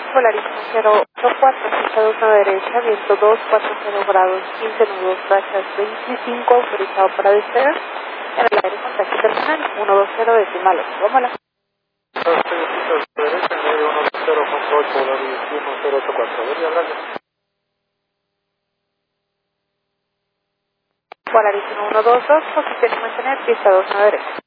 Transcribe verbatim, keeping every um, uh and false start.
Polarísimo cero ocho cuatro, pista dos a la derecha, viento dos cuatro cero grados, quince nudos, rachas veinticinco, autorizado para despegar. En el aire contacto terminal, uno dos cero decimales. Vámonos. Derecha, medio uno cero punto ocho, Polaris uno cero ocho cuatro. Vería, gracias. Polarísimo uno dos dos, posición y mantener, pista dos a la derecha.